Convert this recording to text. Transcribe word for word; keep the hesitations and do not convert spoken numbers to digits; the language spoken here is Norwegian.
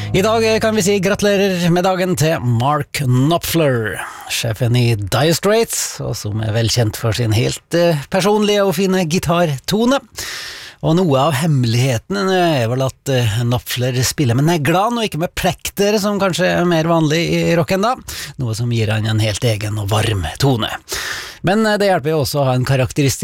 I dag kan vi si gratulerer med dagen til Mark Knopfler, sjefen i Dire Straits, og som er velkjent for sin helt eh, personlige og fine gitartone. Og noe av hemmeligheten er vel at uh, Knopfler spiller med neglene og ikke med plekter, som kanskje er mer vanlig i rocken da, noe som gir han en helt egen og varm tone. Men uh, det hjelper jo også å ha en karakteristisk